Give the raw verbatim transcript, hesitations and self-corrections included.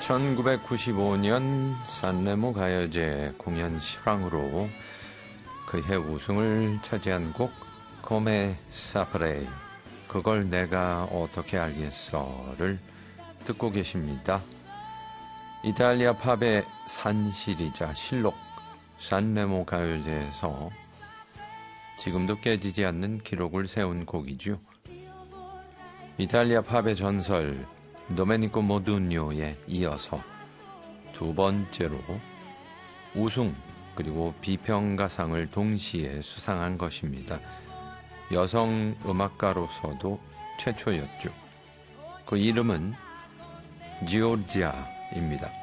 천구백구십오 년 산레모 가요제 공연 실황으로 그해 우승을 차지한 곡 Come Saprei, 그걸 내가 어떻게 알겠어를 듣고 계십니다. 이탈리아 팝의 산실이자 실록 산레모 가요제에서 지금도 깨지지 않는 기록을 세운 곡이죠. 이탈리아 팝의 전설 도메니코 모두뇨에 이어서 두 번째로 우승 그리고 비평가상을 동시에 수상한 것입니다. 여성 음악가로서도 최초였죠. 그 이름은 지오르지아입니다.